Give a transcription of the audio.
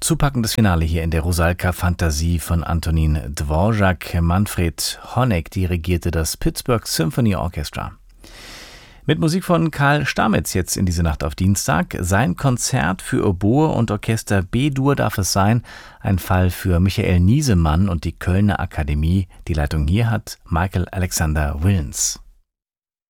Zupackendes Finale hier in der Rusalka-Fantasie von Antonin Dvorak. Manfred Honeck dirigierte das Pittsburgh Symphony Orchestra. Mit Musik von Karl Stamitz jetzt in diese Nacht auf Dienstag. Sein Konzert für Oboe und Orchester B-Dur darf es sein. Ein Fall für Michael Niesemann und die Kölner Akademie. Die Leitung hier hat Michael Alexander Willens.